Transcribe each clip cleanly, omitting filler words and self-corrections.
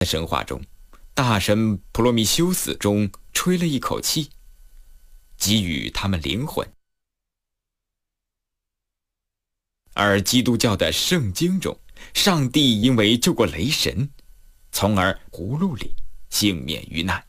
神话中，大神普罗米修斯中吹了一口气，给予他们灵魂。而基督教的圣经中，上帝因为救过雷神，从而葫芦里幸免于难。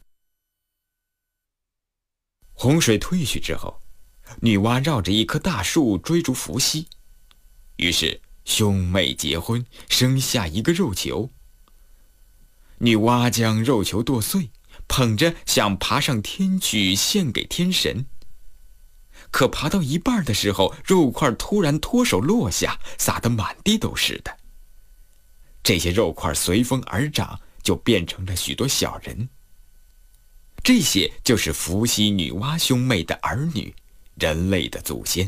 洪水退去之后，女娲绕着一棵大树追逐伏羲，于是兄妹结婚，生下一个肉球。女娲将肉球剁碎，捧着想爬上天去献给天神。可爬到一半的时候，肉块突然脱手落下，撒得满地都是的。这些肉块随风而长，就变成了许多小人。这些就是伏羲女娲兄妹的儿女，人类的祖先。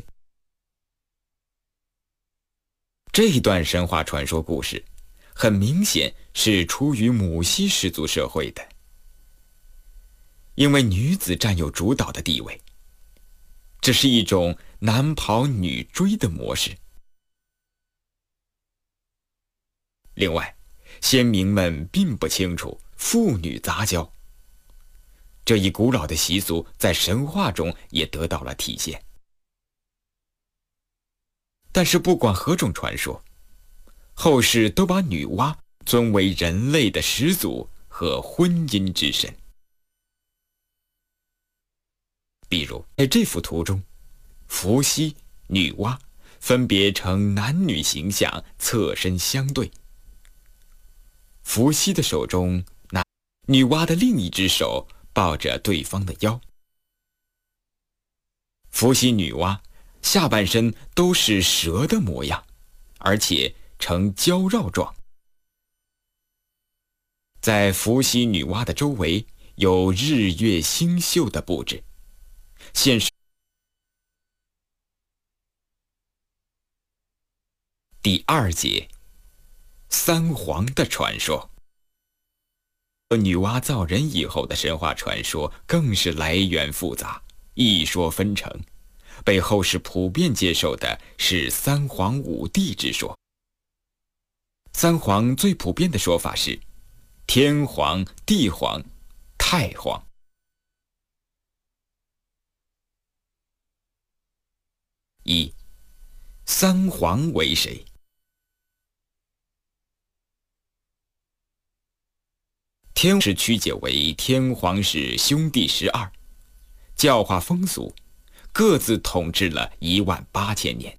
这段神话传说故事很明显是出于母系氏族社会的，因为女子占有主导的地位，这是一种男跑女追的模式。另外，先民们并不清楚父女杂交，这一古老的习俗在神话中也得到了体现。但是不管何种传说，后世都把女娲尊为人类的始祖和婚姻之神。比如在这幅图中，伏羲、女娲分别呈男女形象，侧身相对。伏羲的手中拿女娲的另一只手抱着对方的腰。伏羲、女娲下半身都是蛇的模样，而且呈交绕状。在伏羲、女娲的周围有日月星宿的布置，现实。第2节，三皇的传说。女娲造人以后的神话传说更是来源复杂，一说纷呈。被后世普遍接受的是三皇五帝之说。三皇最普遍的说法是天皇、地皇、太皇。一，三皇为谁？天是曲解为天皇是兄弟12，教化风俗，各自统治了18000年。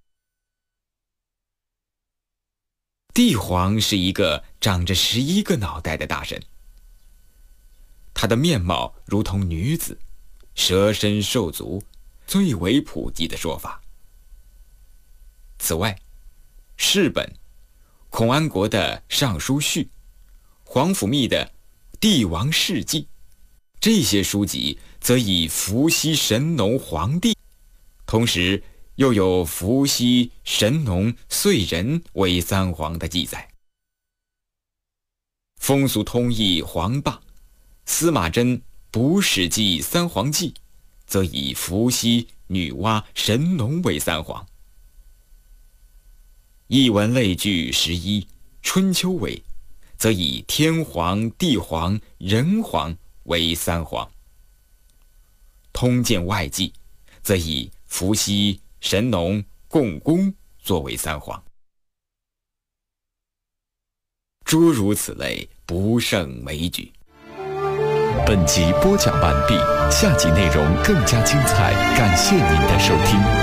帝皇是一个长着11个脑袋的大神，他的面貌如同女子，蛇身兽足，最为普及的说法。此外，释本、孔安国的《尚书序》、皇甫谧的《帝王世纪》，这些书籍则以伏羲、神农、黄帝，同时又有伏羲、神农、燧人为三皇的记载。风俗通义黄霸、司马真《补史记三皇记》则以伏羲、女娲、神农为三皇。艺文类聚11春秋为，则以天皇、地皇、人皇为三皇。通鉴外记则以伏羲、神农、共工作为三皇。诸如此类，不胜枚举。 本集播讲完毕，下集内容更加精彩，感谢您的收听。